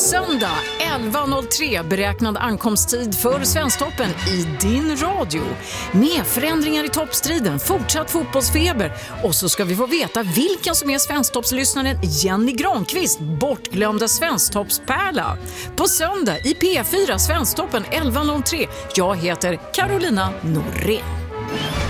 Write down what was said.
Söndag 11.03 beräknad ankomsttid för Svensktoppen i din radio. Med förändringar i toppstriden, fortsatt fotbollsfeber och så ska vi få veta vilken som är Svensktoppslyssnaren Jenny Granqvist, bortglömda Svensktoppspärla. På söndag i P4 Svensktoppen 11.03. Jag heter Carolina Norén.